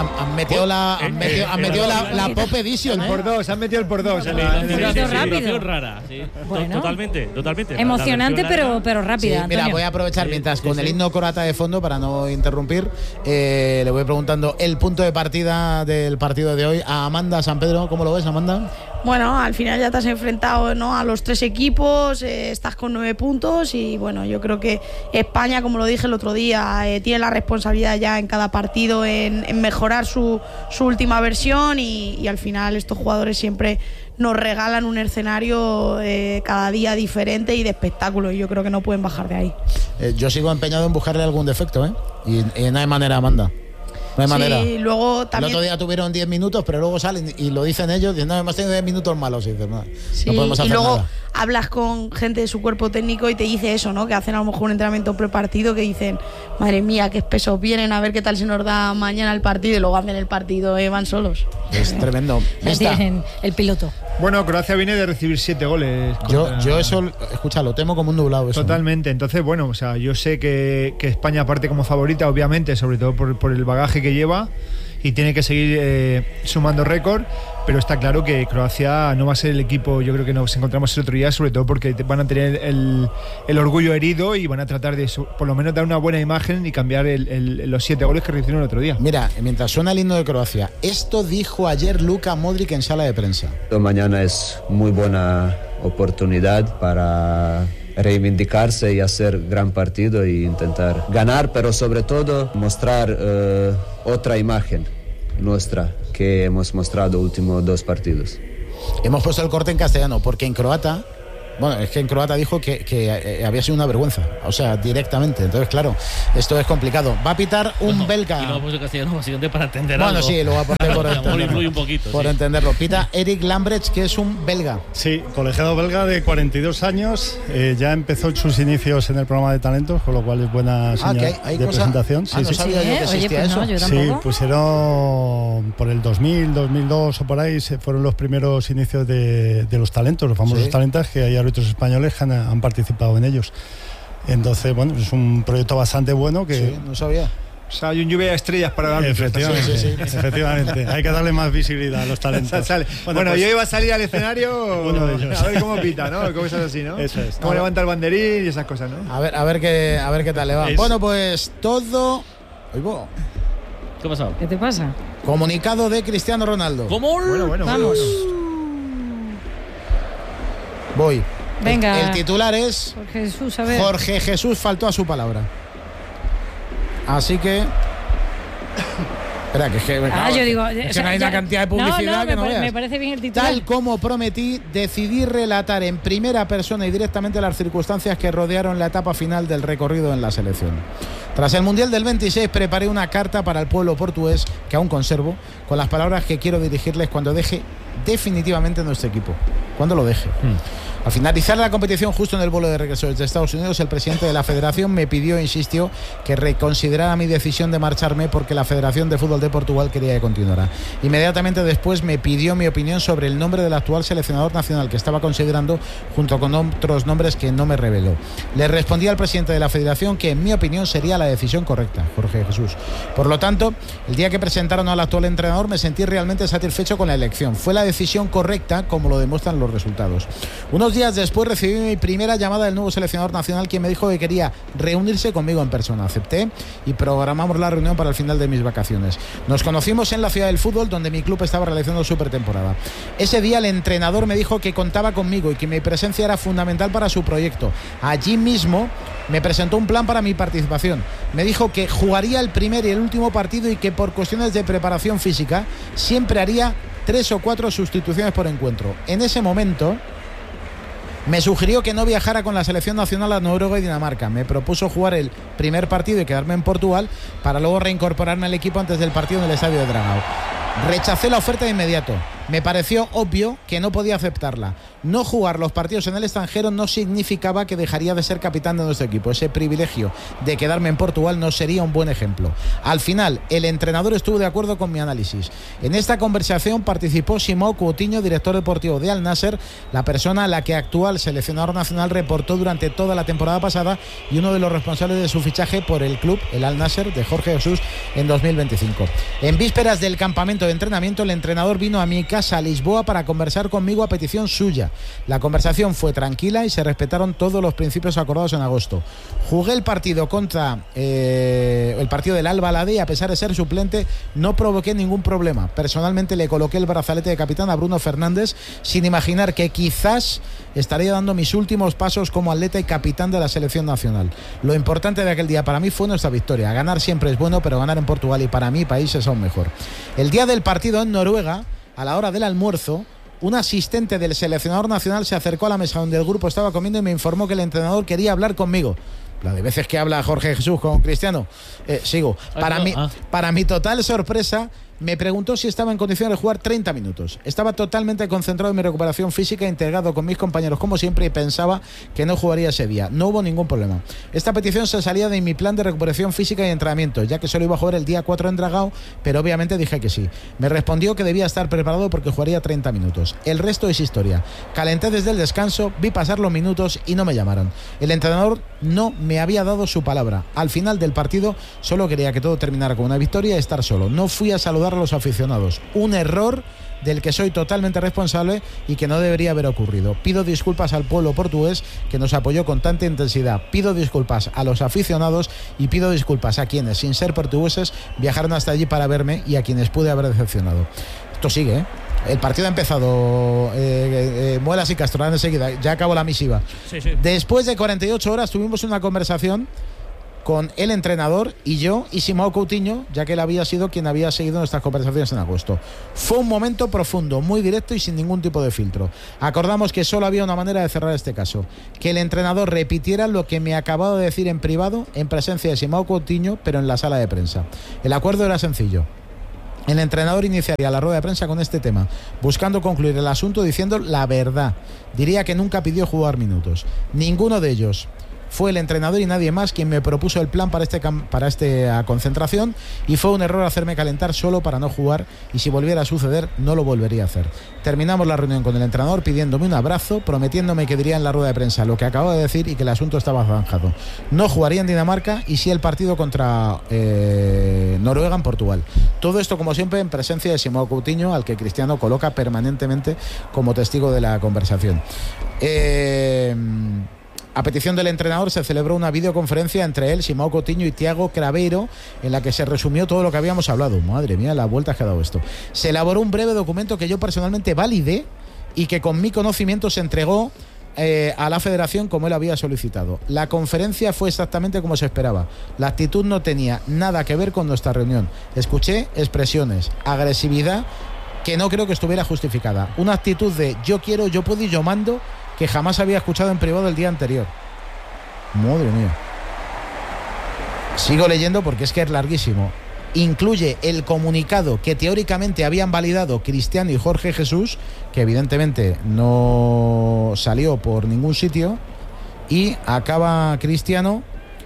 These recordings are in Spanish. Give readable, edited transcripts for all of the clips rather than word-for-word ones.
han metido la Pop Edition. El por dos, han metido el por dos. Rápido. Rara, sí. Bueno, totalmente. Emocionante, pero rápida. Sí, mira, voy a aprovechar mientras con el himno croata de fondo para no interrumpir. Le voy preguntando el punto de partida del partido de hoy a Amanda San Pedro. ¿Cómo lo ves, Amanda? Bueno, al final ya te has enfrentado, ¿no?, a los 3 equipos, estás con 9 puntos y bueno, yo creo que España, como lo dije el otro día, tiene la responsabilidad ya en cada partido en mejorar su última versión y al final estos jugadores siempre nos regalan un escenario cada día diferente y de espectáculo y yo creo que no pueden bajar de ahí. Yo sigo empeñado en buscarle algún defecto, y no hay manera, Amanda. No hay manera. Luego también... El otro día tuvieron 10 minutos, pero luego salen y lo dicen ellos, dicen, no, hemos tenido 10 minutos malos. Y dices, no podemos hacer y luego nada. hablas con gente de su cuerpo técnico y te dice eso, ¿no? Que hacen a lo mejor un entrenamiento prepartido que dicen, madre mía, qué espesos vienen, a ver qué tal se nos da mañana el partido y luego hacen el partido y van solos. Es tremendo. El piloto. Bueno, Croacia viene de recibir 7 goles. Yo eso, escucha, lo temo como un nublado. Eso, totalmente. Entonces, bueno, o sea, yo sé que España parte como favorita, obviamente, sobre todo por el bagaje que lleva y tiene que seguir sumando récord, pero está claro que Croacia no va a ser el equipo, yo creo que nos encontramos el otro día, sobre todo porque van a tener el orgullo herido y van a tratar de por lo menos dar una buena imagen y cambiar los 7 goles que recibieron el otro día. Mira, mientras suena el himno de Croacia, esto dijo ayer Luka Modric en sala de prensa. Mañana es muy buena oportunidad para reivindicarse y hacer gran partido e intentar ganar, pero sobre todo mostrar otra imagen nuestra que hemos mostrado últimos 2 partidos. Hemos puesto el corte en castellano porque en croata, bueno, es que en croata dijo que había sido una vergüenza, o sea, directamente. Entonces, claro, esto es complicado. Va a pitar un belga. Y lo ha puesto en castellano básicamente para entender bueno, algo. sí, lo va a poner por entenderlo. Un poquito, por entenderlo. Pita Eric Lambrecht, que es un belga. Sí, colegiado belga de 42 años. Ya empezó sus inicios en el programa de talentos, con lo cual es buena señal de presentación. No sabía yo que existía eso. Yo sí, pusieron por el 2000, 2002 o por ahí, fueron los primeros inicios de los talentos, los famosos talentos, que hay árbitros españoles que han participado en ellos. Entonces, bueno, es un proyecto bastante bueno que... Sí, no sabía. O sea, hay un lluvia de estrellas para dar. Efectivamente, efectivamente. Hay que darle más visibilidad a los talentos. Bueno, yo iba a salir al escenario a ver cómo pita, ¿no? Cómo es así, ¿no? Eso es. Cómo levanta el banderín y esas cosas, ¿no? A ver qué tal le va. Bueno, pues todo... Oigo. ¿Qué ha pasado? ¿Qué te pasa? Comunicado de Cristiano Ronaldo. ¿Cómo? Bueno. Vamos. Voy. Venga. El titular es Jorge Jesús, a ver. Jorge Jesús faltó a su palabra. Así que... Espera, que es que... yo digo... Es que no hay una cantidad de publicidad que no veas. Me parece bien el titular. Tal como prometí, decidí relatar en primera persona y directamente las circunstancias que rodearon la etapa final del recorrido en la selección. Tras el Mundial del 26 preparé una carta para el pueblo portugués, que aún conservo, con las palabras que quiero dirigirles cuando deje definitivamente nuestro equipo. Cuando lo deje. Al finalizar la competición, justo en el vuelo de regreso desde Estados Unidos, el presidente de la federación me pidió e insistió que reconsiderara mi decisión de marcharme porque la Federación de Fútbol de Portugal quería que continuara. Inmediatamente después me pidió mi opinión sobre el nombre del actual seleccionador nacional que estaba considerando, junto con otros nombres que no me reveló. Le respondí al presidente de la federación que en mi opinión sería la decisión correcta, Jorge Jesús. Por lo tanto, el día que presentaron al actual entrenador me sentí realmente satisfecho con la elección. Fue la decisión correcta, como lo demuestran los resultados. Unos días después recibí mi primera llamada del nuevo seleccionador nacional, quien me dijo que quería reunirse conmigo en persona. Acepté y programamos la reunión para el final de mis vacaciones. Nos conocimos en la Ciudad del Fútbol, donde mi club estaba realizando su pretemporada. Ese día el entrenador me dijo que contaba conmigo y que mi presencia era fundamental para su proyecto. Allí mismo me presentó un plan para mi participación. Me dijo que jugaría el primer y el último partido y que por cuestiones de preparación física siempre haría 3 o 4 sustituciones por encuentro. En ese momento me sugirió que no viajara con la selección nacional a Noruega y Dinamarca. Me propuso jugar el primer partido y quedarme en Portugal para luego reincorporarme al equipo antes del partido en el estadio de Dragao. Rechacé la oferta de inmediato. Me pareció obvio que no podía aceptarla. No jugar los partidos en el extranjero no significaba que dejaría de ser capitán de nuestro equipo. Ese privilegio de quedarme en Portugal no sería un buen ejemplo. Al final, el entrenador estuvo de acuerdo con mi análisis. En esta conversación participó Simão Coutinho, director deportivo de Al Nassr, la persona a la que actual seleccionador nacional reportó durante toda la temporada pasada y uno de los responsables de su fichaje por el club, el Al Nassr, de Jorge Jesús, en 2025. En vísperas del campamento de entrenamiento, el entrenador vino a mi casa a Lisboa para conversar conmigo a petición suya. La conversación fue tranquila y se respetaron todos los principios acordados en agosto. Jugué el partido contra el partido del Al-Baladi y a pesar de ser suplente no provoqué ningún problema. Personalmente le coloqué el brazalete de capitán a Bruno Fernández sin imaginar que quizás estaría dando mis últimos pasos como atleta y capitán de la selección nacional. Lo importante de aquel día para mí fue nuestra victoria. Ganar siempre es bueno, pero ganar en Portugal y para mi país es aún mejor. El día del partido en Noruega, a la hora del almuerzo, un asistente del seleccionador nacional se acercó a la mesa donde el grupo estaba comiendo y me informó que el entrenador quería hablar conmigo. La de veces que habla Jorge Jesús con Cristiano. Sigo. Para mi total sorpresa, me preguntó si estaba en condiciones de jugar 30 minutos. Estaba totalmente concentrado en mi recuperación física, integrado con mis compañeros como siempre, y pensaba que no jugaría ese día. No hubo ningún problema. Esta petición se salía de mi plan de recuperación física y entrenamiento, ya que solo iba a jugar el día 4 en Dragao, pero obviamente dije que sí. Me respondió que debía estar preparado porque jugaría 30 minutos. El resto es historia. Calenté desde el descanso, vi pasar los minutos y no me llamaron. El entrenador no me había dado su palabra. Al final del partido solo quería que todo terminara con una victoria y estar solo. No fui a saludar a los aficionados. Un error del que soy totalmente responsable y que no debería haber ocurrido. Pido disculpas al pueblo portugués que nos apoyó con tanta intensidad. Pido disculpas a los aficionados y pido disculpas a quienes, sin ser portugueses, viajaron hasta allí para verme y a quienes pude haber decepcionado. Esto sigue, ¿eh? El partido ha empezado, Muelas y Castorán enseguida, ya acabó la misiva. Sí. Después de 48 horas tuvimos una conversación con el entrenador y yo y Simão Coutinho, ya que él había sido quien había seguido nuestras conversaciones en agosto. Fue un momento profundo, muy directo y sin ningún tipo de filtro. Acordamos que solo había una manera de cerrar este caso, que el entrenador repitiera lo que me acababa de decir en privado, en presencia de Simão Coutinho, pero en la sala de prensa. El acuerdo era sencillo. El entrenador iniciaría la rueda de prensa con este tema, buscando concluir el asunto diciendo la verdad. Diría que nunca pidió jugar minutos. Ninguno de ellos. Fue el entrenador y nadie más quien me propuso el plan para esta concentración, y fue un error hacerme calentar solo para no jugar, y si volviera a suceder no lo volvería a hacer. Terminamos la reunión con el entrenador pidiéndome un abrazo, prometiéndome que diría en la rueda de prensa lo que acabo de decir y que el asunto estaba zanjado. No jugaría en Dinamarca y sí el partido contra Noruega en Portugal. Todo esto, como siempre, en presencia de Simão Coutinho, al que Cristiano coloca permanentemente como testigo de la conversación. A petición del entrenador se celebró una videoconferencia entre él, Simão Coutinho y Thiago Craveiro, en la que se resumió todo lo que habíamos hablado. Madre mía, las vueltas que ha dado esto. Se elaboró un breve documento que yo personalmente validé y que con mi conocimiento se entregó a la federación como él había solicitado. La conferencia fue exactamente como se esperaba. La actitud no tenía nada que ver con nuestra reunión. Escuché expresiones, agresividad que no creo que estuviera justificada. Una actitud de yo quiero, yo puedo y yo mando, que jamás había escuchado en privado el día anterior. Madre mía. Sigo leyendo porque es que es larguísimo. Incluye el comunicado que teóricamente habían validado Cristiano y Jorge Jesús, que evidentemente no salió por ningún sitio, y acaba Cristiano,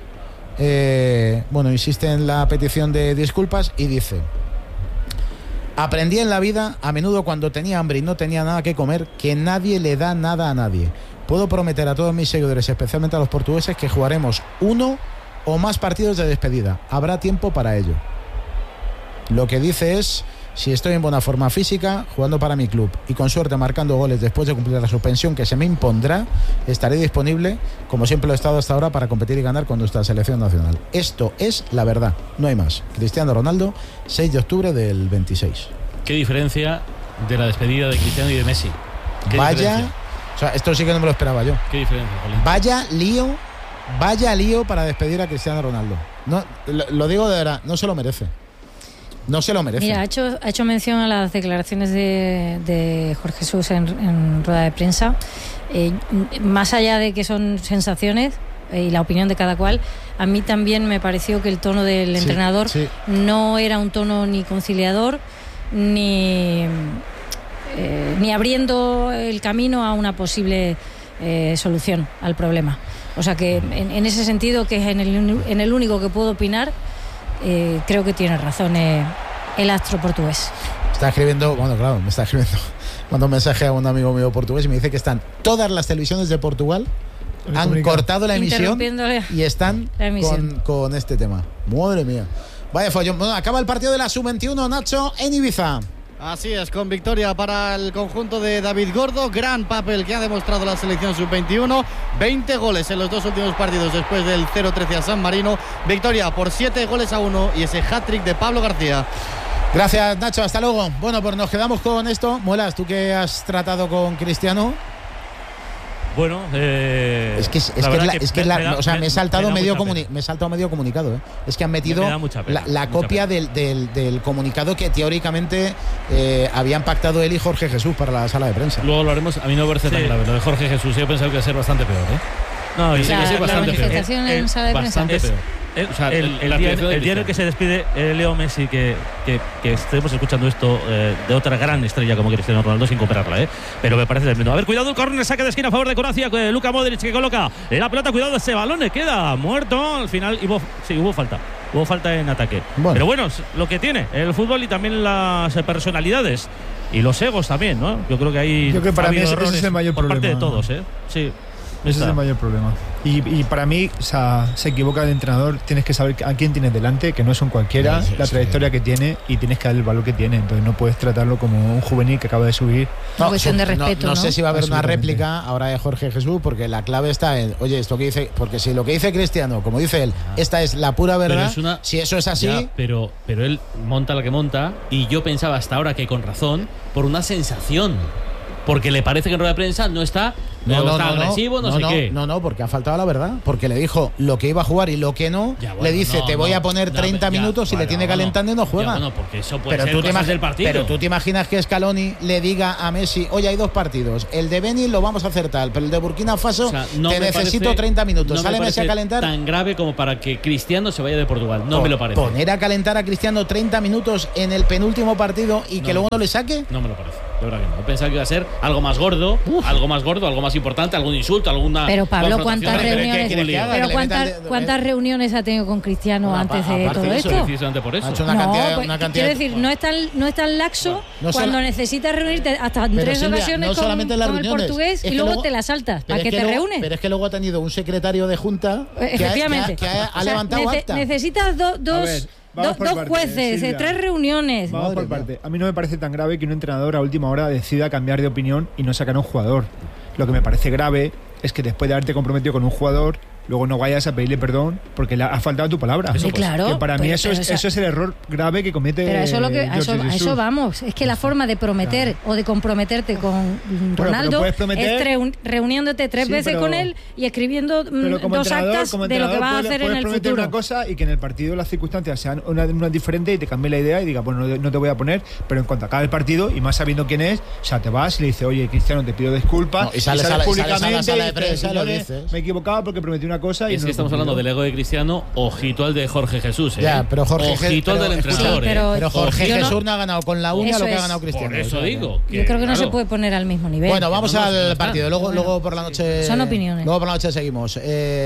insiste en la petición de disculpas y dice: aprendí en la vida, a menudo cuando tenía hambre y no tenía nada que comer, que nadie le da nada a nadie. Puedo prometer a todos mis seguidores, especialmente a los portugueses, que jugaremos uno o más partidos de despedida. Habrá tiempo para ello. Lo que dice es: si estoy en buena forma física, jugando para mi club y con suerte marcando goles después de cumplir la suspensión que se me impondrá, estaré disponible, como siempre lo he estado hasta ahora, para competir y ganar con nuestra selección nacional. Esto es la verdad, no hay más. Cristiano Ronaldo, 6 de octubre del 26. ¿Qué diferencia de la despedida de Cristiano y de Messi? Vaya, o sea, esto sí que no me lo esperaba yo. ¿Qué diferencia, Jolín? Vaya lío para despedir a Cristiano Ronaldo. No, lo digo de verdad, no se lo merece. No se lo merece. Mira, ha hecho mención a las declaraciones de Jorge Jesús en rueda de prensa. Más allá de que son sensaciones y la opinión de cada cual, a mí también me pareció que el tono del entrenador no era un tono ni conciliador ni ni abriendo el camino a una posible solución al problema. O sea que en ese sentido, que es en el único que puedo opinar, creo que tiene razón el astro portugués. Está escribiendo, me está escribiendo, mando un mensaje a un amigo mío portugués y me dice que están todas las televisiones de Portugal, han cortado la emisión y están con este tema. Madre mía. Vaya follón. Bueno, acaba el partido de la Sub-21, Nacho, en Ibiza. Así es, con victoria para el conjunto de David Gordo. Gran papel que ha demostrado la selección sub-21. 20 goles en los 2 últimos partidos después del 0-13 a San Marino. Victoria por 7-1 y ese hat-trick de Pablo García. Gracias, Nacho, hasta luego. Bueno, pues nos quedamos con esto. Muelas, tú que has tratado con Cristiano. Bueno, me he saltado medio comunicado. Es que han metido la copia del comunicado que teóricamente habían pactado él y Jorge Jesús para la sala de prensa. Luego lo haremos. A mí no me parece tan grave lo de Jorge Jesús. Yo pensaba que iba a ser bastante peor, No, sí que bastante peor. En sala de prensa. Bastante peor. El diario que se despide, Leo Messi, que estemos escuchando esto de otra gran estrella como Cristiano Ronaldo sin compararla, pero me parece tremendo. A ver, cuidado, el córner, saque de esquina a favor de Croacia, Luka Modric que coloca la pelota, cuidado, ese balón le queda muerto. Al final hubo falta. Hubo falta en ataque. Pero bueno, lo que tiene el fútbol y también las personalidades y los egos también, ¿no? Yo creo que ahí. Yo creo que para mí ese es el mayor problema. Por parte de todos, Sí. Ese es el mayor problema. Y para mí, se equivoca el entrenador. Tienes que saber a quién tienes delante, que no son cualquiera, la trayectoria que tiene, y tienes que darle el valor que tiene. Entonces no puedes tratarlo como un juvenil que acaba de subir. Una cuestión de respeto. No sé si va a haber una réplica ahora de Jorge Jesús, porque la clave está en, oye, esto que dice, porque si lo que dice Cristiano, como dice él, esta es la pura verdad, si eso es así. Ya, pero él monta la que monta, y yo pensaba hasta ahora que con razón, por una sensación. Porque le parece que en rueda de prensa no está agresivo, no sé qué. No, porque ha faltado la verdad. Porque le dijo lo que iba a jugar y lo que no. Le dice, te voy a poner 30 minutos y le tiene calentando y no juega. Porque eso puede ser cosas del partido. Pero tú te imaginas que Scaloni le diga a Messi, oye, hay 2 partidos. El de Benin lo vamos a hacer tal, pero el de Burkina Faso te necesito 30 minutos. ¿Sale Messi a calentar? Tan grave como para que Cristiano se vaya de Portugal. No me lo parece. Poner a calentar a Cristiano 30 minutos en el penúltimo partido y que luego no le saque. No me lo parece. De verdad que no. Pensaba que iba a ser algo más gordo, algo más importante, algún insulto, alguna. Pero Pablo, ¿cuántas reuniones ha tenido con Cristiano antes de todo esto? Precisamente por eso. Quiero decir, no es tan laxo cuando necesitas reunirte hasta en 3 ocasiones con el portugués y luego te la saltas. ¿Para qué te reúnes? Pero es que luego ha tenido un secretario de junta que ha levantado acta. Necesitas dos jueces, 3 reuniones. Vamos por parte. A mí no me parece tan grave que un entrenador a última hora decida cambiar de opinión y no sacar a un jugador. Lo que me parece grave es que después de haberte comprometido con un jugador, luego no vayas a pedirle perdón porque le ha faltado tu palabra. Sí, claro. Que para mí eso es el error grave que comete. Pero a eso vamos. Es que la forma de prometer o de comprometerte con Ronaldo es reuniéndote 3 veces con él y escribiendo 2 actas de lo que vas a hacer en el futuro. Una cosa y que en el partido las circunstancias sean una diferente y te cambie la idea y diga, bueno, no te voy a poner, pero en cuanto acabe el partido y más sabiendo quién es, o sea, te vas y le dices, oye, Cristiano, te pido disculpas. Y sales públicamente a la sala de prensa y lo dices. Me he equivocado porque prometí una cosa y es que estamos hablando del ego de Cristiano, ojito al de Jorge Jesús, Ya, pero ojito al del entrenador, pero Jorge Jesús no ha ganado con la uña lo que ha ganado Cristiano. Por eso digo. Yo creo que no se puede poner al mismo nivel. Bueno, vamos al partido. Luego por la noche. Son opiniones. Luego por la noche seguimos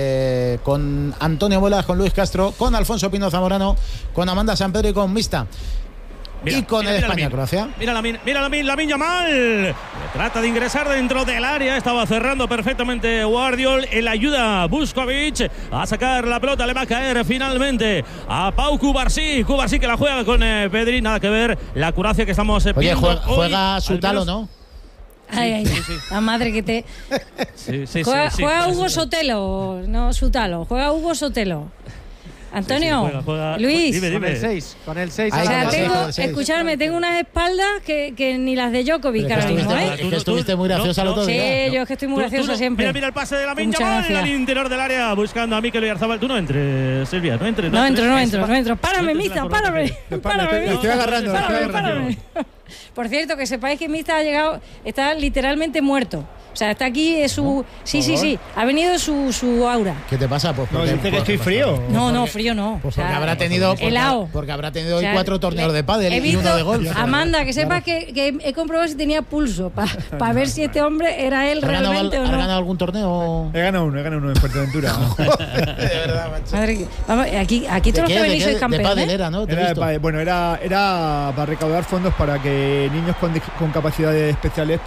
con Antonio Muelas, con Luis Castro, con Alfonso Pino Zamorano, con Amanda Sampedro y con Mista. Y con el España-Croacia. Mira Lamine Yamal. Trata de ingresar dentro del área. Estaba cerrando perfectamente Guardiol. En la ayuda Vuskovic a sacar la pelota. Le va a caer finalmente a Pau Cubarsí. Cubarsí que la juega con Pedri. Nada que ver. La Croacia que estamos viendo. Oye, juega Sutalo, ¿no? Ay, la madre que te. Juega Hugo Sotelo, no Sutalo. Juega Hugo Sotelo. Antonio, juega, Luis, dime. Con el 6. Escuchadme, tengo unas espaldas que ni las de Djokovic ahora mismo, que estuviste muy graciosa el otro día. Sí, yo es que estoy muy graciosa siempre. Mira el pase de Lamine Yamal al interior del área buscando a Mikel Oyarzabal. Tú no entres, Silvia, no entres. No entro. Párame, Mista, párame. Estoy agarrando. Por cierto, que sepáis que Mista está literalmente muerto. O sea, está aquí, es su... Sí, ha venido su aura. ¿Qué te pasa? Pues porque, dice que estoy frío. No, frío no. Pues porque habrá tenido... Porque habrá tenido hoy 4 torneos de pádel y uno de golf. Amanda, que sepas que he comprobado si tenía pulso para ver si este hombre era él realmente o no. ¿Has ganado algún torneo? He ganado uno en Fuerteventura. De verdad, macho. Madre, vamos, aquí todos los que venís sois campeones. De pádel era, ¿no? Bueno, era para recaudar fondos para que niños con capacidades especiales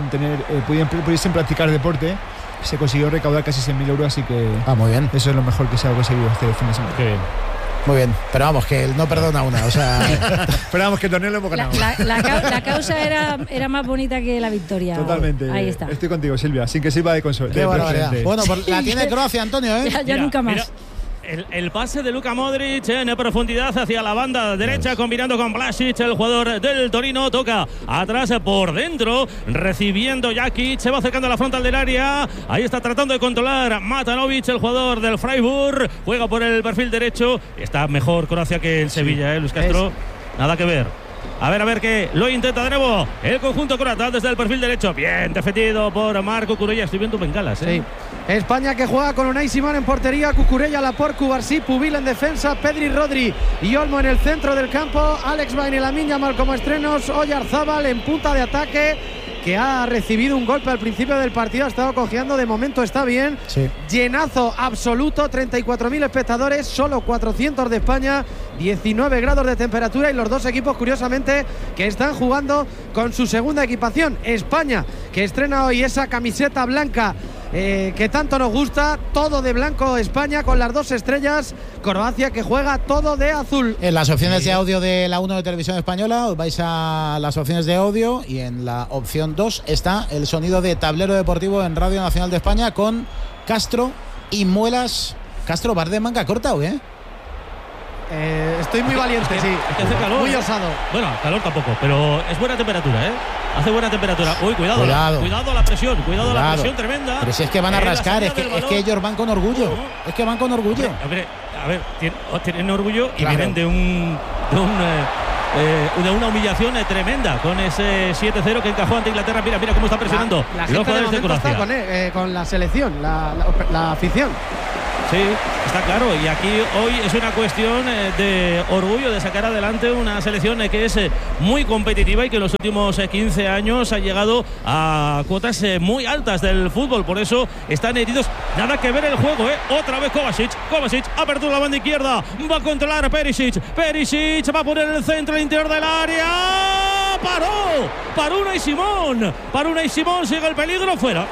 pudiesen practicar deporte. Se consiguió recaudar casi 100.000 euros, así que muy bien. Eso es lo mejor que se ha conseguido este fin de semana. Qué bien. Muy bien, pero vamos, que él no perdona una, o sea... Pero vamos, que el torneo lo hemos ganado. La causa era más bonita que la victoria. Totalmente. Ahí está. Estoy contigo, Silvia, sin que sirva de consuelo. Qué barbaridad. Bueno, pues la tiene Croacia, Antonio, ¿eh? Ya nunca más. Mira. El pase de Luka Modric en profundidad hacia la banda derecha, combinando con Vlasic, el jugador del Torino. Toca atrás por dentro, recibiendo Jakic, se va acercando a la frontal del área. Ahí está tratando de controlar Matanovic, el jugador del Freiburg. Juega por el perfil derecho. Está mejor Croacia que el Sevilla, Luis Castro. Nada que ver. A ver que lo intenta de nuevo el conjunto croata desde el perfil derecho. Bien defendido por Marco Cucurella. Estoy viendo bengalas, ¿eh? Sí. España que juega con Unai Simón en portería, Cucurella, Laporte, Cubarsí, Pubil en defensa, Pedri, Rodri y Olmo en el centro del campo, Alex Bain y Lamine Yamal como estrenos, Oyarzábal en punta de ataque, que ha recibido un golpe al principio del partido, ha estado cojeando, de momento está bien. Sí. Llenazo absoluto, 34.000 espectadores, solo 400 de España, 19 grados de temperatura y los dos equipos, curiosamente, que están jugando con su segunda equipación. España, que estrena hoy esa camiseta blanca que tanto nos gusta, todo de blanco España con las 2 estrellas. Croacia, que juega todo de azul. En las opciones de audio de la 1 de Televisión Española os vais a las opciones de audio y en la opción 2 está el sonido de Tablero Deportivo en Radio Nacional de España con Castro y Muelas. Castro, ¿vas de manga corta o qué? Estoy muy valiente, sí. Hace calor, muy osado. Bueno, calor tampoco, pero es buena temperatura, ¿eh? Hace buena temperatura. Uy, cuidado la presión, cuidado la presión tremenda. Pero si es que van a rascar, es que ellos van con orgullo. Es que van con orgullo. A ver, tienen orgullo y vienen de una humillación tremenda con ese 7-0 que encajó ante Inglaterra. Mira cómo está presionando la gente los jugadores de Croacia. Está con la selección, la afición. Sí, está claro, y aquí hoy es una cuestión de orgullo de sacar adelante una selección que es muy competitiva y que en los últimos 15 años ha llegado a cuotas muy altas del fútbol, por eso están heridos. Nada que ver el juego, otra vez Kovacic, apertura la banda izquierda, va a controlar Perisic, va a poner el centro, el interior del área, paró Unai Simón, sigue el peligro, fuera.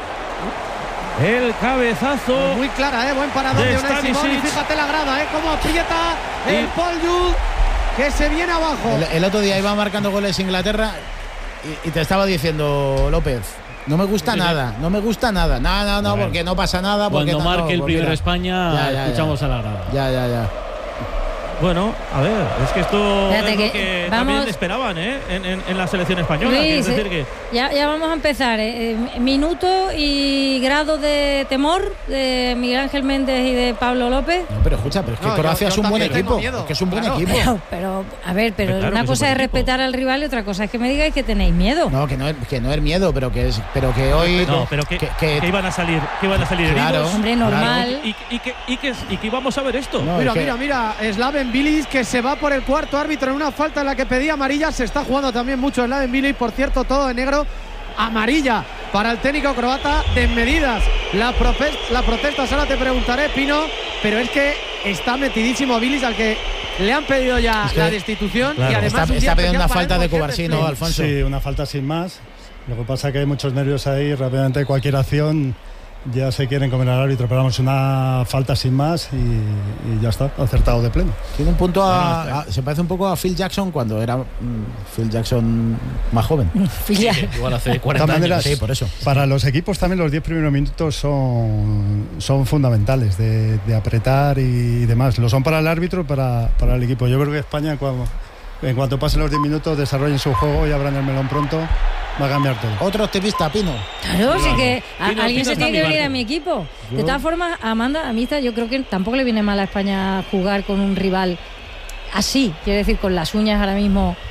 El cabezazo muy clara, buen parador de Unai Simón. Y fíjate la grada, cómo aprieta el Paul Jude, que se viene abajo. El otro día iba marcando goles Inglaterra y te estaba diciendo, López, no me gusta nada. No, porque no pasa nada. Cuando marque el primero España, escuchamos a la grada. Ya. Bueno, a ver, es que esto es lo que también esperaban en la selección española. Luis, decir que ya vamos a empezar. Minuto y grado de temor de Miguel Ángel Méndez y de Pablo López. No, pero escucha, es que Croacia es un buen equipo. Es que es un buen equipo. Pero una cosa es respetar al rival y otra cosa es que me digáis que tenéis miedo. No, que no es miedo, pero que hoy. No, pero que iban a salir. Claro, heridos. Hombre, normal. Y que íbamos a ver esto. No, mira, Slaven Bilic, que se va por el cuarto árbitro en una falta en la que pedía amarilla. Se está jugando también mucho Slaven Bilic, por cierto, todo de negro. Amarilla para el técnico croata, desmedidas las protestas, ahora te preguntaré, Pino, pero es que está metidísimo Bilic, al que le han pedido ya la destitución. Claro, y además está pidiendo una falta de Cubarsí, ¿no, Alfonso? Sí, una falta sin más. Lo que pasa es que hay muchos nervios ahí, rápidamente cualquier acción ya se quieren comer al árbitro, pero vamos, una falta sin más y ya está, acertado de pleno. Tiene un punto se parece un poco a Phil Jackson cuando era Phil Jackson más joven. Igual hace 40 años. Sí, por eso. Para los equipos también los 10 primeros minutos son fundamentales de apretar y demás. Lo son para el árbitro y para el equipo. Yo creo que España, en cuanto pasen los 10 minutos, desarrollen su juego y abran el melón pronto. Va a cambiar todo. Otro optimista, Pino. Claro, sí que alguien se tiene que venir a mi equipo. De todas formas, Amanda, a mí yo creo que tampoco le viene mal a España jugar con un rival así. Quiero decir, con las uñas ahora mismo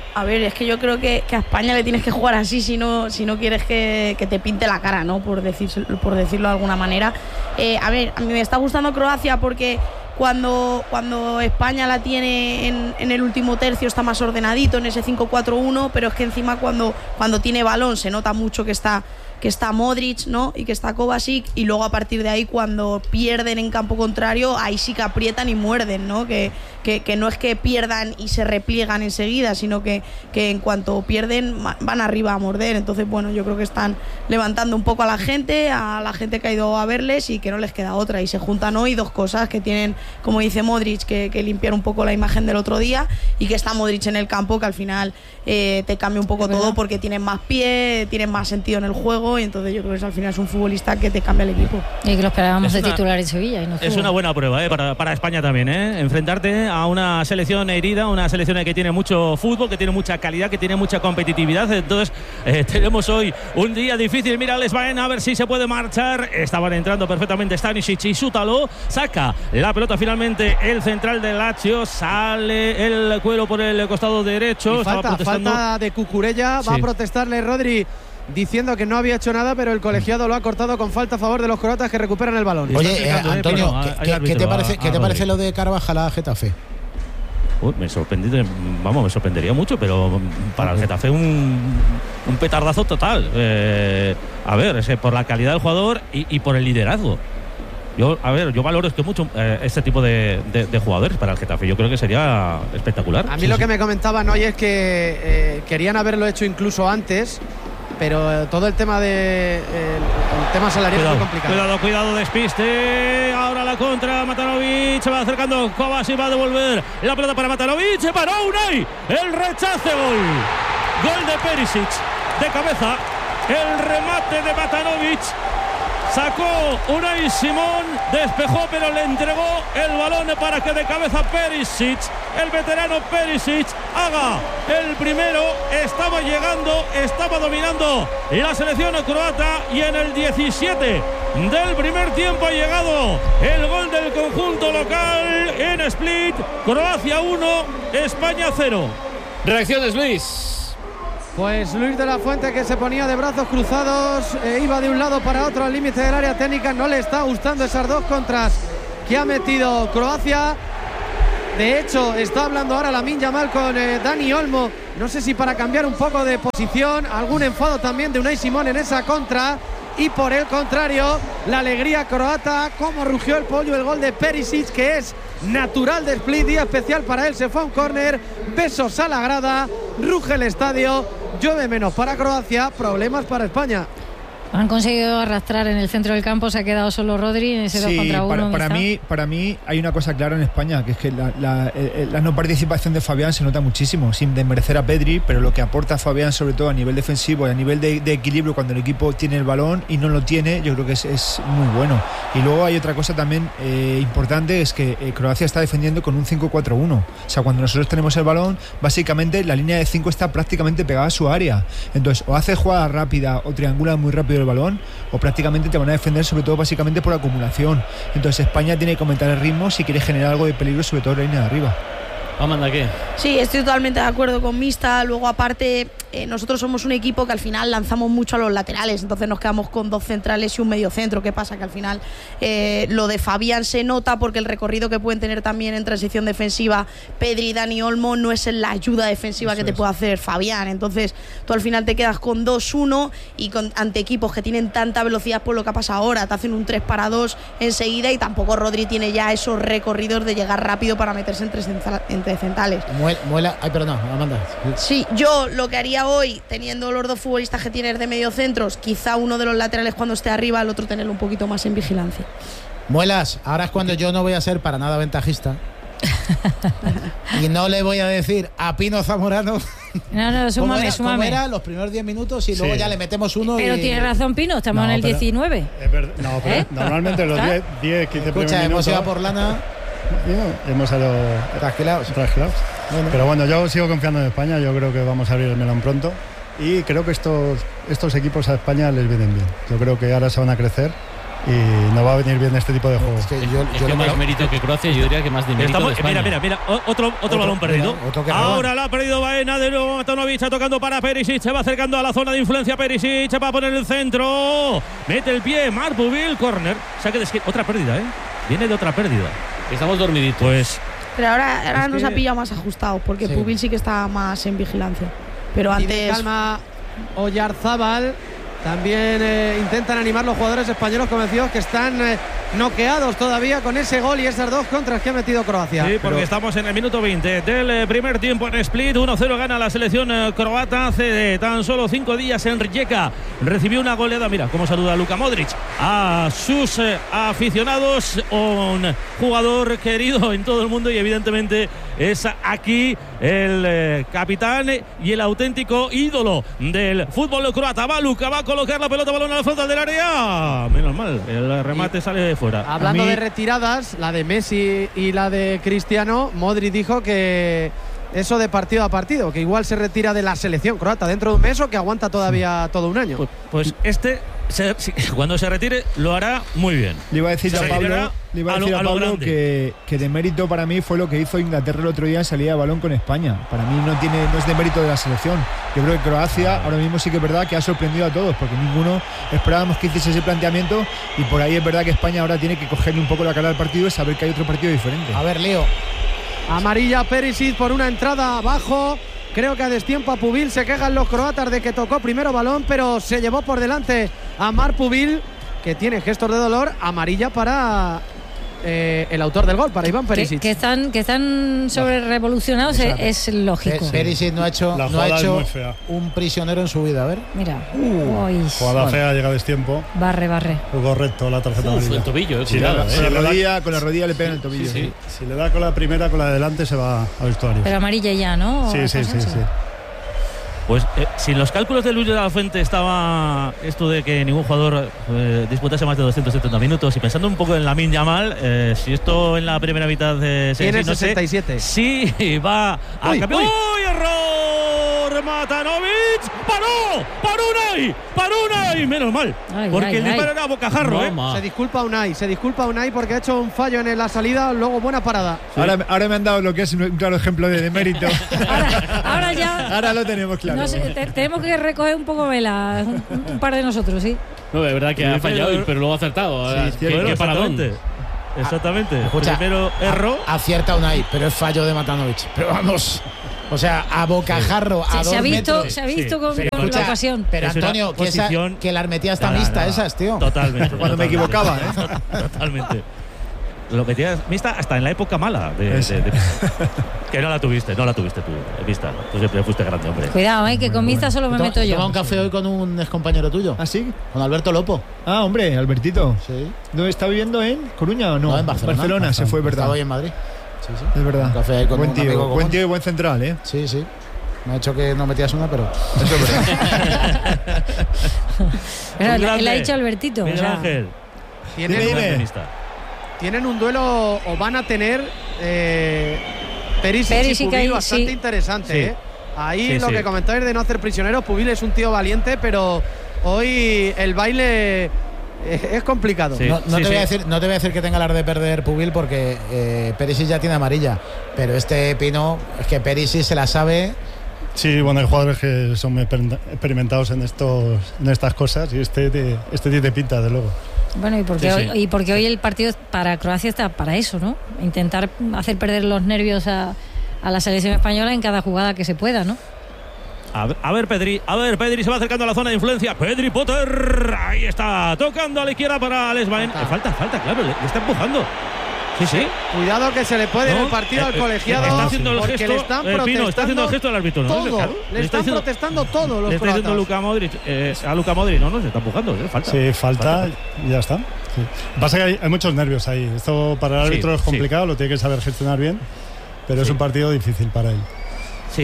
A ver, es que yo creo que a España le tienes que jugar así si no quieres que te pinte la cara, ¿no? Por decirlo de alguna manera. A ver, a mí me está gustando Croacia porque cuando España la tiene en el último tercio está más ordenadito en ese 5-4-1, pero es que encima cuando tiene balón se nota mucho que está Modric, ¿no? Y que está Kovacic, y luego a partir de ahí cuando pierden en campo contrario, ahí sí que aprietan y muerden, ¿no? Que no es que pierdan y se repliegan enseguida, sino que en cuanto pierden van arriba a morder. Entonces, bueno, yo creo que están levantando un poco a la gente que ha ido a verles y que no les queda otra, y se juntan hoy dos cosas que tienen, como dice Modric, que limpiar un poco la imagen del otro día, y que está Modric en el campo, que al final te cambia un poco todo porque tienen más pie, tienen más sentido en el juego, y entonces yo creo que al final es un futbolista que te cambia el equipo. Y que lo esperábamos de titular en Sevilla. Y no es una buena prueba para España también, enfrentarte a una selección herida, una selección que tiene mucho fútbol, que tiene mucha calidad, que tiene mucha competitividad. Entonces tenemos hoy un día difícil. Mira, les van a ver si se puede marchar. Estaban entrando perfectamente Stanisic y Sútalo. Saca la pelota finalmente el central del Lazio. Sale el cuero por el costado derecho. Falta de Cucurella. Va a protestarle Rodri, diciendo que no había hecho nada, pero el colegiado lo ha cortado con falta a favor de los croatas, que recuperan el balón. Oye, Antonio, ¿qué te parece lo de Carvajal a Getafe? Me sorprendería mucho, pero para el Getafe un petardazo total. A ver, por la calidad del jugador y por el liderazgo. Yo valoro mucho este tipo de jugadores para el Getafe. Yo creo que sería espectacular. A mí lo que me comentaban hoy es que querían haberlo hecho incluso antes, pero todo el tema el tema salarial es muy complicado. Cuidado, despiste. Ahora la contra, Matanovic se va acercando, Kovacic va a devolver la pelota para Matanovic, se paró Unai, el rechace, gol de Perisic, de cabeza, el remate de Matanovic. Sacó Unai Simón, despejó, pero le entregó el balón para que de cabeza Perisic, el veterano Perisic, haga el primero. Estaba llegando, estaba dominando la selección croata, y en el 17 del primer tiempo ha llegado el gol del conjunto local en Split. Croacia 1, España 0. Reacciones, Luis. Pues Luis de la Fuente, que se ponía de brazos cruzados, iba de un lado para otro al límite del área técnica. No le está gustando esas dos contras que ha metido Croacia. De hecho, está hablando ahora Lamine Yamal con Dani Olmo, no sé si para cambiar un poco de posición. Algún enfado también de Unai Simón en esa contra. Y por el contrario, la alegría croata, como rugió el pollo, el gol de Perisic, que es natural de Split, día especial para él. Se fue a un córner, besos a la grada, ruge el estadio. Llueve menos para Croacia, problemas para España. Han conseguido arrastrar en el centro del campo, se ha quedado solo Rodri en ese 2 contra 1. Para mí hay una cosa clara en España, que es que la no participación de Fabián se nota muchísimo, sin desmerecer a Pedri, pero lo que aporta Fabián, sobre todo a nivel defensivo y a nivel de equilibrio cuando el equipo tiene el balón y no lo tiene, yo creo que es muy bueno. Y luego hay otra cosa también importante, es que Croacia está defendiendo con un 5-4-1. O sea, cuando nosotros tenemos el balón, básicamente la línea de 5 está prácticamente pegada a su área. Entonces, o haces jugada rápida o triangula muy rápido el balón, o prácticamente te van a defender, sobre todo básicamente por acumulación. Entonces España tiene que aumentar el ritmo si quiere generar algo de peligro, sobre todo en la línea de arriba. Amanda, ¿qué? Sí, estoy totalmente de acuerdo con Mista. Luego, aparte, nosotros somos un equipo que al final lanzamos mucho a los laterales, entonces nos quedamos con dos centrales y un medio centro. ¿Qué pasa? Que al final lo de Fabián se nota porque el recorrido que pueden tener también en transición defensiva Pedri y Dani Olmo no es en la ayuda defensiva que te puede hacer Fabián. Entonces tú al final te quedas con 2-1 y ante equipos que tienen tanta velocidad por lo que ha pasado ahora, te hacen un 3-2 enseguida, y tampoco Rodri tiene ya esos recorridos de llegar rápido para meterse entre centrales. Ay, perdón, Amanda. Sí, yo lo que haría hoy, teniendo los dos futbolistas que tienes de medio centros, quizá uno de los laterales cuando esté arriba, el otro tenerlo un poquito más en vigilancia. Muelas, ahora es cuando yo no voy a ser para nada ventajista. Y no le voy a decir a Pino Zamorano. No, súmame. ¿Cómo era? Los primeros 10 minutos y luego ya le metemos uno. Pero tiene razón Pino, estamos en el 19. No, pero normalmente los 10, 15 primeros minutos. Hemos ido por lana. Hemos salido trasquilados. Bueno. Pero bueno, yo sigo confiando en España. Yo creo que vamos a abrir el melón pronto. Y creo que estos equipos a España les vienen bien. Yo creo que ahora se van a crecer. y no va a venir bien este tipo de juegos. Es que más mérito que Croacia, yo diría que más de mérito de España. Mira, otro balón perdido. Ahora lo ha perdido Baena, de nuevo Matanovic, tocando para Perisic, se va acercando a la zona de influencia Perisic, va a poner el centro, mete el pie, Marc Pubil, córner, saque de esquina, otra pérdida, viene de otra pérdida. Estamos dormiditos. Pues pero ahora nos ha pillado más ajustados, porque Pubil sí que está más en vigilancia. Pero antes. Y de calma, Oyarzábal. También intentan animar los jugadores españoles convencidos que están noqueados todavía con ese gol y esas 2 contras que ha metido Croacia. Sí, porque estamos en el minuto 20 del primer tiempo en Split. 1-0 gana la selección croata. Hace tan solo 5 días en Rijeka recibió una goleada. Mira cómo saluda Luka Modric a sus aficionados. Un jugador querido en todo el mundo y evidentemente es aquí el capitán y el auténtico ídolo del fútbol croata. Va Luka, va a colocar la pelota, balón a la frontal del área. Menos mal, el remate sale de fuera. Hablando de retiradas, la de Messi y la de Cristiano, Modric dijo que eso de partido a partido, que igual se retira de la selección croata dentro de un mes o que aguanta todavía todo un año. Pues cuando se retire lo hará muy bien. Le iba a decir a Pablo que de mérito para mí fue lo que hizo Inglaterra el otro día en salida de balón con España. Para mí no es de mérito de la selección. Yo creo que Croacia ahora mismo sí que es verdad que ha sorprendido a todos, porque ninguno esperábamos que hiciese ese planteamiento, y por ahí es verdad que España ahora tiene que cogerle un poco la cara al partido y saber que hay otro partido diferente. A ver, Leo. Amarilla Perisic por una entrada abajo. Creo que a destiempo a Pubil. Se quejan los croatas de que tocó primero balón, pero se llevó por delante a Marc Pubil, que tiene gestos de dolor. Amarilla para el autor del gol, para Iván Perisic. Que están sobre revolucionados, es lógico. Perisic no ha hecho un prisionero en su vida, a ver. Mira. Jugada fea, llega a destiempo. Barre. Correcto, la tarjeta amarilla. El tobillo, con la rodilla le pega en el tobillo. Sí. Si le da con la primera, con la de delante se va al vestuario. Pero amarilla ya, ¿no? Sí. Pues si en los cálculos de Luis de la Fuente estaba esto de que ningún jugador disputase más de 270 minutos, y pensando un poco en Lamine Yamal, si esto en la primera mitad tiene 67. Sí, va a cambiar. ¡Uy, error! Matanovic paró Unai, menos mal, porque el disparo era a bocajarro. Se disculpa Unai porque ha hecho un fallo en la salida, luego buena parada. Sí. Ahora me han dado lo que es un claro ejemplo de mérito. Ahora lo tenemos claro. No sé, tenemos que recoger un poco vela, un par de nosotros, sí. No, es verdad que ha fallado, pero luego ha acertado. ¿Qué paradón? Exactamente. Escucha, primero erró. Acierta Unai, pero es fallo de Matanovic. Pero vamos, o sea, a bocajarro, a 2 metros. Se ha visto con la ocasión. Pero Antonio, que la armetía está mixta esas, tío. Totalmente. Cuando me equivocaba, Totalmente. Lo metías mixta hasta en la época mala que no la tuviste tú, Vista. Tú siempre fuiste grande, hombre. Cuidado, que con Vista solo me meto yo. Toma un café hoy con un excompañero tuyo. ¿Ah, sí? Con Alberto Lopo. Ah, hombre, Albertito. Sí. ¿Dónde está viviendo? ¿En Coruña o no? No, en Barcelona. Se fue, ¿verdad? Estaba hoy en Madrid. Sí. Es verdad. Un café ahí con buen un amigo común. Buen tío y buen central, ¿eh? Sí. Me ha hecho que no metías una, pero eso es verdad. Le ha dicho Albertito. Miguel Ángel. Tienen un duelo, o van a tener Perisic y Pubil bastante interesante. Ahí lo que comentáis de no hacer prisioneros, Pubil es un tío valiente, pero hoy el baile es complicado. No te voy a decir que tenga las de perder Pubil, porque Perisic ya tiene amarilla, pero este Pino, es que Perisic se la sabe. Sí, bueno, hay jugadores que son experimentados en estas cosas, y este tiene pinta, de luego. Bueno, y porque hoy el partido para Croacia está para eso, ¿no? Intentar hacer perder los nervios a la selección española en cada jugada que se pueda, ¿no? A ver Pedri se va acercando a la zona de influencia. Pedri Potter, ahí está, tocando a la izquierda para Alex Baena. Falta, claro, le está empujando. Sí. Cuidado que se le puede ir el partido al colegiado. Está haciendo el gesto. Le están protestando. Está haciendo el gesto del árbitro. Le están protestando todo los le está diciendo Luka Modric. A Luka Modric, no, se está empujando. Falta. Sí, falta y ya está. Sí. Pasa que hay muchos nervios ahí. Esto para el árbitro es complicado, lo tiene que saber gestionar bien, pero es un partido difícil para él. Sí.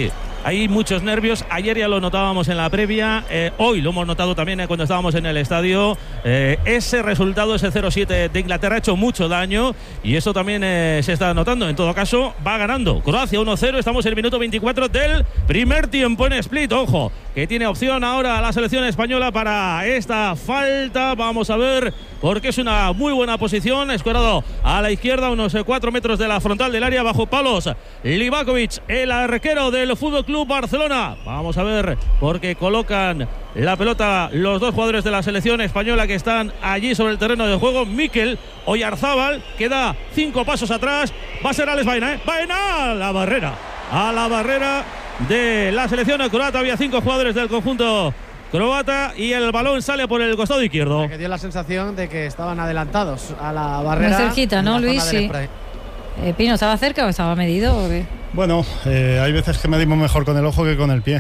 hay muchos nervios. Ayer ya lo notábamos en la previa, hoy lo hemos notado también cuando estábamos en el estadio. Ese resultado, ese 0-7 de Inglaterra, ha hecho mucho daño y eso también se está notando. En todo caso, va ganando Croacia 1-0. Estamos en el minuto 24 del primer tiempo en Split. Ojo, que tiene opción ahora la selección española para esta falta. Vamos a ver, porque es una muy buena posición. Escuadrado a la izquierda, unos 4 metros de la frontal del área, bajo palos Livakovic, el arquero del FC Barcelona. Vamos a ver, porque colocan la pelota los dos jugadores de la selección española que están allí sobre el terreno de juego. Mikel Oyarzábal, que da 5 pasos atrás. Va a ser Alex Baena, Baena a la barrera de la selección croata. Había 5 jugadores del conjunto croata y el balón sale por el costado izquierdo. Que dio la sensación de que estaban adelantados a la barrera. Muy cerquita, ¿no, Luis? Sí. Pino, ¿estaba cerca o estaba medido o qué? Bueno, hay veces que medimos mejor con el ojo que con el pie.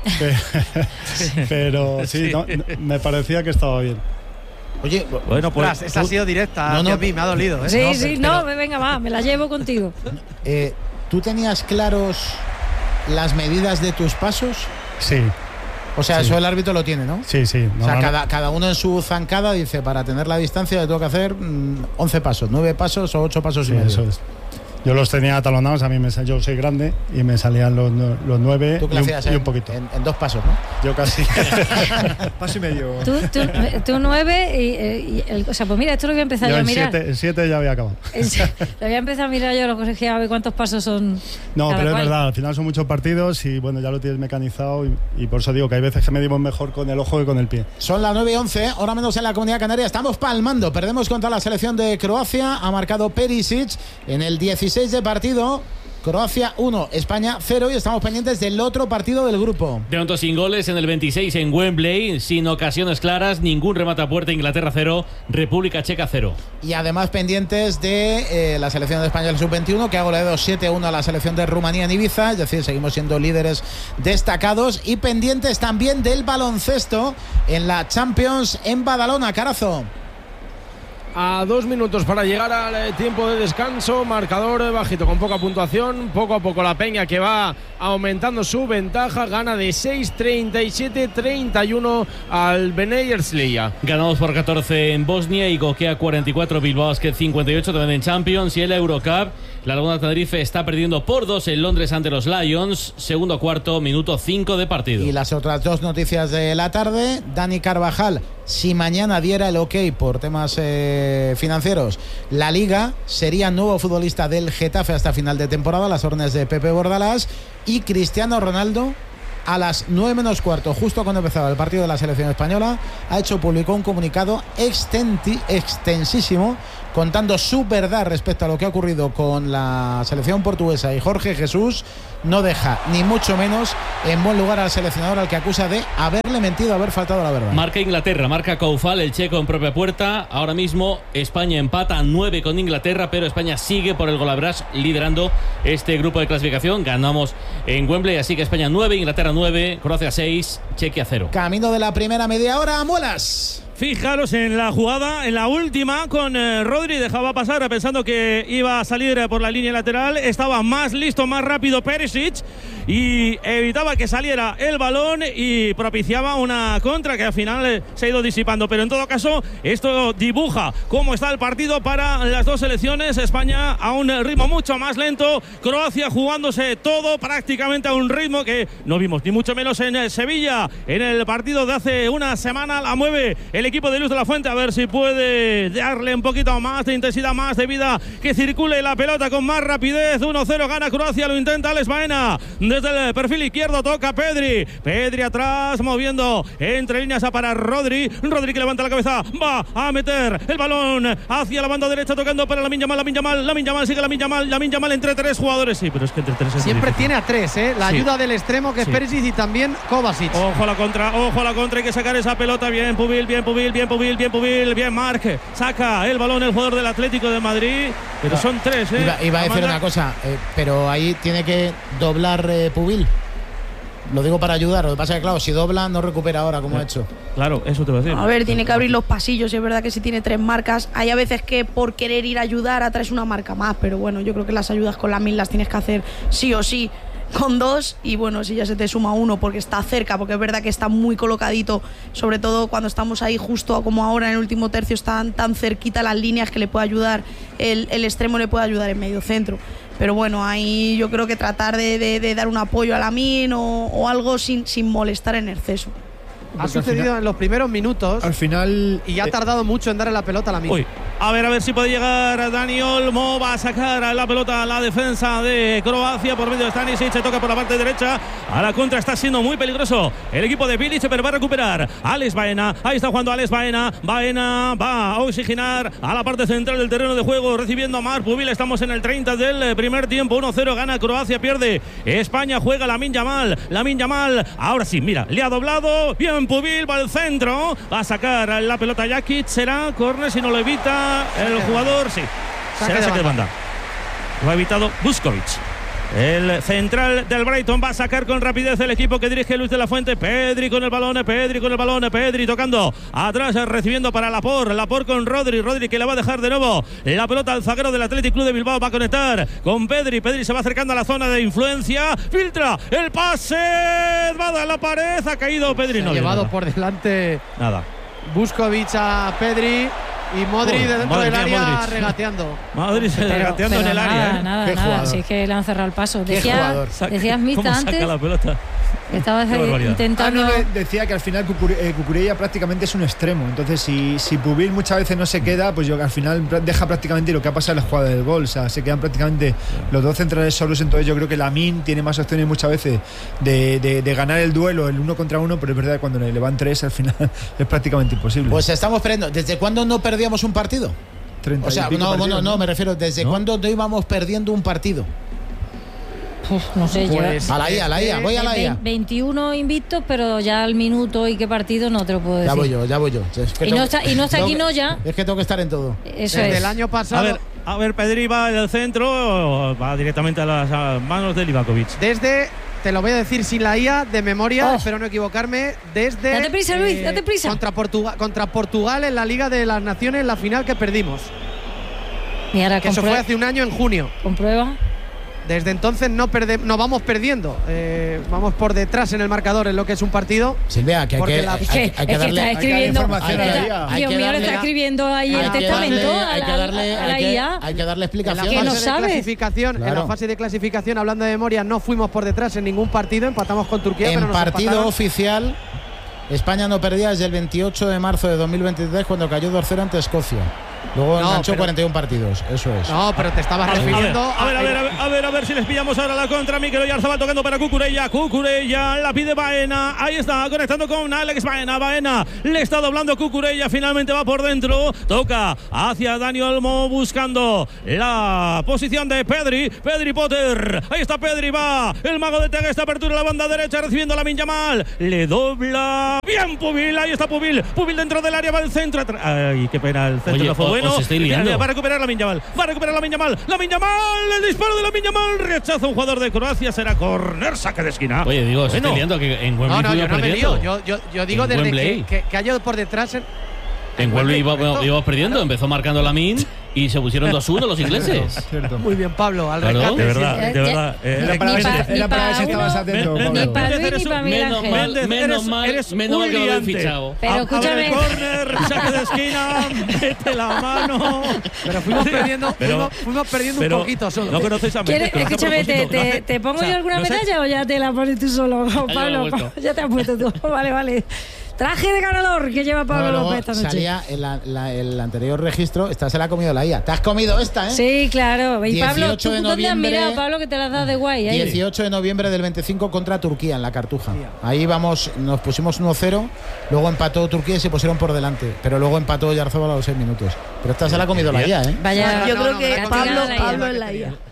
Pero sí, no, me parecía que estaba bien. Oye, bueno, pues esa ha sido directa. A mí me ha dolido. Sí, venga, va, me la llevo contigo. ¿Tú tenías claros las medidas de tus pasos? Sí. O sea, eso el árbitro lo tiene, ¿no? Sí. O sea, cada uno en su zancada dice, para tener la distancia le tengo que hacer 11 pasos, 9 pasos o 8 pasos y medio. Eso es. Yo los tenía atalonados, yo soy grande y me salían los 9 y un poquito. En 2 pasos, ¿no? Yo casi. Paso y medio. Tú 9 o sea, pues mira, esto lo voy a empezar yo a mirar. El 7 ya había acabado. Lo voy a empezar a mirar yo, lo corregía, a ver cuántos pasos son. No, pero es verdad, al final son muchos partidos y bueno, ya lo tienes mecanizado y por eso digo que hay veces que medimos mejor con el ojo que con el pie. Son las 9:11, ahora menos en la Comunidad Canaria. Estamos palmando, perdemos contra la selección de Croacia. Ha marcado Perisic en el 16 de partido. Croacia 1, España 0 y estamos pendientes del otro partido del grupo. De momento sin goles en el 26 en Wembley, sin ocasiones claras, ningún remate a puerta. Inglaterra 0, República Checa 0. Y además pendientes de la selección de España sub-21, que ha goleado 7-1 a la selección de Rumanía en Ibiza, es decir, seguimos siendo líderes destacados, y pendientes también del baloncesto en la Champions en Badalona. Carazo. A 2 minutos para llegar al tiempo de descanso, marcador bajito con poca puntuación. Poco a poco la Peña, que va aumentando su ventaja, gana de 6-37-31 al Bnei Herzliya. Ganamos por 14 en Bosnia y Gokea 44, Bilbao Basket 58 también en Champions. Y en la Eurocup, la Laguna Tenerife está perdiendo por 2 en Londres ante los Lions. Segundo cuarto, minuto 5 de partido. Y las otras 2 noticias de la tarde. Dani Carvajal, si mañana diera el ok por temas financieros, la Liga sería nuevo futbolista del Getafe hasta final de temporada, las órdenes de Pepe Bordalás. Y Cristiano Ronaldo, a las 9:15, justo cuando empezaba el partido de la selección española, publicó un comunicado extensísimo contando su verdad respecto a lo que ha ocurrido con la selección portuguesa, y Jorge Jesús no deja ni mucho menos en buen lugar al seleccionador, al que acusa de haberle mentido, haber faltado a la verdad. Marca Inglaterra, marca Coufal, el checo en propia puerta. Ahora mismo España empata a 9 con Inglaterra, pero España sigue por el golaveraje liderando este grupo de clasificación. Ganamos en Wembley, así que España 9, Inglaterra 9, Croacia 6, Chequia 0. Camino de la primera media hora, Muelas. Fijaros en la jugada, en la última, con Rodri, dejaba pasar pensando que iba a salir por la línea lateral. Estaba más listo, más rápido Perisic y evitaba que saliera el balón y propiciaba una contra que al final se ha ido disipando. Pero en todo caso, esto dibuja cómo está el partido para las dos selecciones. España a un ritmo mucho más lento, Croacia jugándose todo prácticamente a un ritmo que no vimos ni mucho menos en Sevilla. En el partido de hace una semana la mueve el equipo de Luis de la Fuente, a ver si puede darle un poquito más de intensidad, más de vida, que circule la pelota con más rapidez. 1-0 gana Croacia, lo intenta Alex Baena desde el perfil izquierdo, toca Pedri atrás, moviendo entre líneas para Rodri que levanta la cabeza, va a meter el balón hacia la banda derecha, tocando para Lamine Yamal, sigue Lamine Yamal entre 3 jugadores. Sí, pero es que entre 3 es siempre difícil. Tiene a 3, la ayuda del extremo, que es Perisic, y también Kovacic. Ojo a la contra, hay que sacar esa pelota. Bien Pubil, bien Marc, saca el balón el jugador del Atlético de Madrid, pero son 3. Iba a decir una cosa, pero ahí tiene que doblar Pubil. Lo digo para ayudar, lo que pasa es que claro, si dobla no recupera ahora como ha hecho. Claro, eso te voy a decir. A ver, tiene que abrir los pasillos, es verdad que si tiene 3 marcas, hay a veces que por querer ir a ayudar atraes una marca más, pero bueno, yo creo que las ayudas con la mil las tienes que hacer sí o sí. con 2 y bueno, si ya se te suma 1 porque está cerca, porque es verdad que está muy colocadito, sobre todo cuando estamos ahí justo como ahora en el último tercio, están tan cerquita las líneas que le puede ayudar, el extremo le puede ayudar en medio centro. Pero bueno, ahí yo creo que tratar de dar un apoyo a Lamine o algo sin molestar en exceso. Ha sucedido en los primeros minutos. Al final. Y ha tardado mucho en darle la pelota a Lamine. A ver si puede llegar Dani Olmo. Va a sacar la pelota a la defensa de Croacia por medio de Stanisic. Se toca por la parte derecha. A la contra está siendo muy peligroso el equipo de Bilic, pero va a recuperar Alex Baena. Ahí está jugando Alex Baena. Baena va a oxigenar a la parte central del terreno de juego, recibiendo a Marc Pubil. Estamos en el 30 del primer tiempo. 1-0 gana Croacia, pierde España. Juega Lamine Yamal. Ahora sí, mira, le ha doblado. Bien Pubil, va al centro. Va a sacar la pelota Jakic. Será córner si no lo evita el jugador, sí. Será saque de banda. Lo ha evitado Vuskovic. El central del Brighton va a sacar con rapidez el equipo que dirige Luis de la Fuente. Pedri con el balón, Pedri tocando atrás, recibiendo para Laporte con Rodri que le va a dejar de nuevo la pelota al zaguero del Athletic Club de Bilbao. Va a conectar con Pedri se va acercando a la zona de influencia, filtra el pase, va a dar la pared, ha caído Pedri. Se ha llevado por delante Vuskovic a Pedri. Y Modric dentro del área regateando. Modric regateando en el área. Nada. Si es que le han cerrado el paso. Decías Mista antes. Saca la pelota. Estabas intentando. Decía que al final Cucurella prácticamente es un extremo. Entonces, si Pubil muchas veces no se queda, pues al final deja prácticamente lo que ha pasado en la jugada del gol. O sea, se quedan prácticamente los dos centrales solos. Entonces, yo creo que Lamine tiene más opciones muchas veces de ganar el duelo, el 1 contra 1. Pero es verdad que cuando le van 3, al final es prácticamente imposible. Pues estamos perdiendo. ¿Desde cuándo no perdíamos un partido? 30 o sea, no, me refiero, ¿desde cuándo no íbamos perdiendo un partido? No sé, pues a la IA, voy a la IA. 21 invictos, pero ya al minuto y qué partido no te lo puedo decir. Ya voy yo. Es que y no está aquí, no ya. Es que tengo que estar en todo. Eso Desde es. el año pasado. A ver, Pedri va al centro, va directamente a las manos de Livakovic. Te lo voy a decir sin la IA, de memoria, espero no equivocarme. Date prisa, Luis, date prisa. Contra Portugal en la Liga de las Naciones, la final que perdimos. Mira, que eso fue hace un año en junio. Comprueba. Desde entonces no vamos perdiendo. Vamos por detrás en el marcador en lo que es un partido. Silvia, que hay que darle información a la IA. Dios mío, le está escribiendo ahí el testamento a la IA. Hay que darle explicación. Que no sabe. En la fase de clasificación, hablando de memoria, no fuimos por detrás en ningún partido. Empatamos con Turquía. En partido oficial, España no perdía desde el 28 de marzo de 2023, cuando cayó 2-0 ante Escocia. Luego enganchó 41 partidos, eso es. No, pero te estabas refiriendo. A ver si les pillamos ahora la contra. Mikel Oyarzabal tocando para Cucurella, la pide Baena. Ahí está, conectando con Alex Baena. Baena le está doblando Cucurella, finalmente va por dentro. Toca hacia Dani Olmo, buscando la posición de Pedri Potter. Ahí está Pedri, va el mago de Tega, esta apertura a la banda derecha, recibiendo a Lamine Yamal. Le dobla. Bien Pubil, ahí está Pubil dentro del área, va al centro. Ay, qué pena, el centro no fue bueno. Va a recuperar Lamine Yamal. Lamine Yamal, el disparo de Lamine Yamal. Rechaza un jugador de Croacia. Será córner, saque de esquina. Oye, digo, se estoy liando que en Wembley. No, yo no me lío. Yo digo desde que haya por detrás. En Wembley íbamos perdiendo. Empezó marcando Lamine y se pusieron 2-1 los ingleses. Muy bien, Pablo. Al rescate. De verdad. Era para ver si estabas atento. Ni para Luis ni para Miguel Ángel. Menos mal que no lo he fichado. Pero escúchame. Córner, saque de esquina, mete la mano. Pero fuimos perdiendo un poquito solo. No conocéis a Miguel. Escúchame, ¿te pongo yo alguna medalla o ya te la pones tú solo, Pablo? Ya te has puesto tú. Vale. Traje de ganador que lleva Pablo López esta noche. Salía el anterior registro, esta se la ha comido la IA. Te has comido esta, ¿eh? Sí, claro. Y Pablo, ¿tú dónde has mirado, Pablo, que te la has dado de guay? 18 de noviembre del 25 contra Turquía en la Cartuja. Ahí nos pusimos 1-0, luego empató Turquía y se pusieron por delante. Pero luego empató Oyarzabal a los 6 minutos. Pero esta se la ha comido la IA, ¿eh? Vaya, yo creo que Pablo es la IA.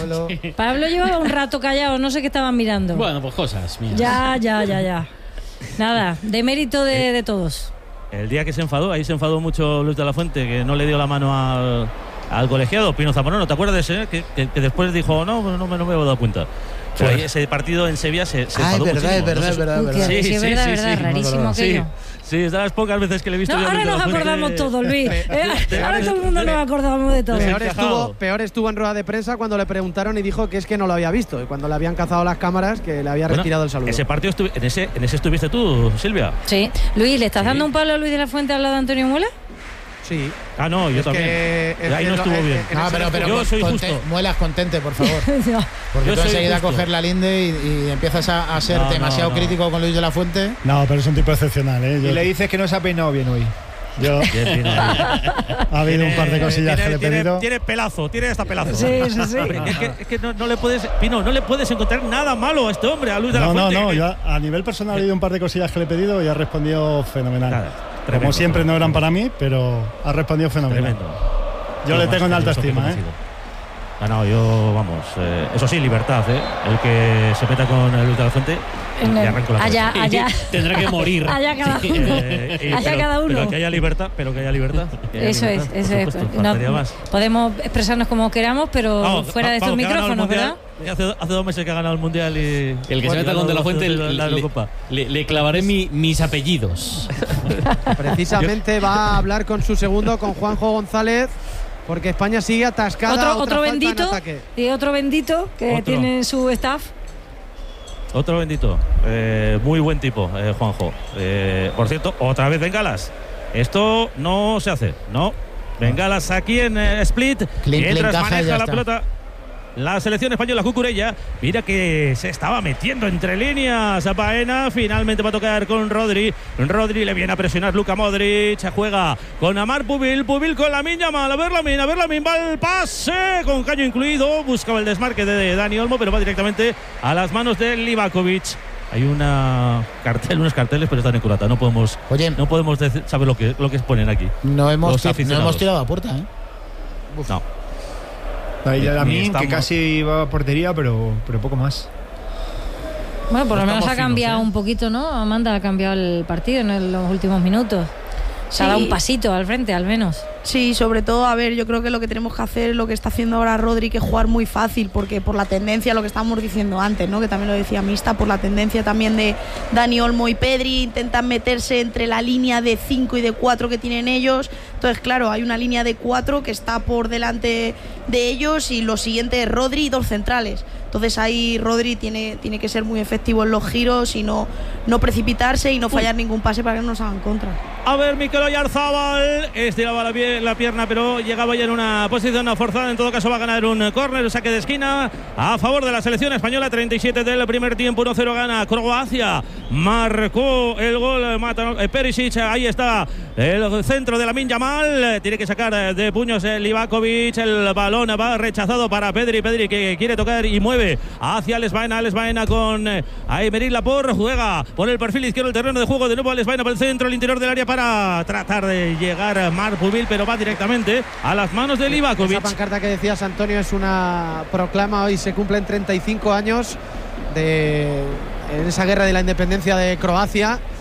Pablo llevaba un rato callado, no sé qué estaban mirando. Bueno, pues cosas mías. Ya. Nada, de mérito de todos. El día que se enfadó, ahí se enfadó mucho Luis de la Fuente, que no le dio la mano al colegiado Pino Zamorano. ¿Te acuerdas de ese? Que después dijo, no me he dado cuenta. Pero ese partido en Sevilla se enfadó muchísimo. Es verdad. Sí, es verdad, rarísimo aquello. Sí, es de las pocas veces que le he visto. Ahora nos acordamos todos, Luis. Ahora todo el mundo nos acordamos de todo. Peor estuvo en rueda de prensa cuando le preguntaron y dijo que es que no lo había visto. Y cuando le habían cazado las cámaras, que le había retirado el saludo. Ese partido en ese estuviste tú, Silvia. Sí. Luis, ¿le estás dando un palo a Luis de la Fuente al lado de Antonio Muela? Sí. Ah, no, yo también. Ahí no estuvo bien. Pero yo soy justo. Muelas, contente, por favor. No. Porque tú enseguida a coger la linde y empiezas a ser demasiado crítico con Luis de la Fuente. No, pero es un tipo excepcional, ¿eh? Y le dices que no se ha peinado bien hoy. Ha habido un par de cosillas que le he pedido. Tiene pelazo, tiene hasta pelazo. Sí. Es que no le puedes, Pino, no le puedes encontrar nada malo a este hombre, a Luis de la Fuente. No, yo a nivel personal he oído un par de cosillas que le he pedido y ha respondido fenomenal. Como siempre no eran para mí, pero ha respondido fenomenal. Tremendo. Yo le tengo en alta estima, ¿eh? No, yo, vamos, eso sí, libertad, ¿eh? El que se meta con Luis de la Fuente le arranco la cabeza. Allá. Tendrá que morir. Allá cada uno. Cada uno. Pero que haya libertad. Eso es. No, podemos expresarnos como queramos, pero fuera de estos micrófonos, ¿verdad? Hace 2 meses que ha ganado el Mundial y... El que se meta con De la Fuente le clavaré mis apellidos. Precisamente va a hablar con su segundo, con Juanjo González, porque España sigue atascada. Otro bendito y otro bendito que tiene su staff. Otro bendito. Muy buen tipo, Juanjo. Por cierto, otra vez bengalas. Esto no se hace, ¿no? Bengalas aquí en Split. Mientras maneja la pelota la selección española, Cucurella. Mira que se estaba metiendo entre líneas a Baena. Finalmente va a tocar con Rodri. Rodri le viene a presionar Luka Modric. Juega con Amar Pubil. Pubil con Lamine Yamal. A ver Lamine va el pase con caño incluido. Buscaba el desmarque de Dani Olmo, pero va directamente a las manos de Livakovic. Hay unos carteles, pero están en culata. No podemos saber lo que ponen aquí. No hemos tirado a puerta, ¿eh? No. Ahí a mí, que casi iba a portería, pero poco más. Bueno, por lo menos ha cambiado un poquito, ¿no? Amanda ha cambiado el partido en los últimos minutos. Se ha dado un pasito al frente, al menos. Sí, sobre todo, a ver, yo creo que lo que tenemos que hacer es lo que está haciendo ahora Rodri, que es jugar muy fácil, porque por la tendencia, lo que estábamos diciendo antes, ¿no? Que también lo decía Mista, por la tendencia también de Dani Olmo y Pedri, intentan meterse entre la línea de 5 y de 4 que tienen ellos. Entonces, claro, hay una línea de 4 que está por delante de ellos y lo siguiente es Rodri y 2 centrales. Entonces ahí Rodri tiene que ser muy efectivo en los giros y no precipitarse y no fallar ningún pase para que no nos hagan contra. A ver, Mikel Oyarzabal estiraba la pierna, pero llegaba ya en una posición forzada. En todo caso va a ganar un córner, saque de esquina a favor de la selección española. 37 del primer tiempo, 1-0 gana Croacia. Marcó el gol Perisic. Ahí está el centro de Lamine Yamal. Tiene que sacar de puños Livakovic. El balón va rechazado para Pedri que quiere tocar y mueve hacia Alex Baena con Aymeric Laporte. Juega por el perfil izquierdo del terreno de juego. De nuevo Alex Baena por el centro, el interior del área para tratar de llegar a Amar Pubil, pero va directamente a las manos de Livakovic. Esa pancarta que decías, Antonio, es una proclama. Hoy se cumplen 35 años en esa guerra de la independencia de Croacia.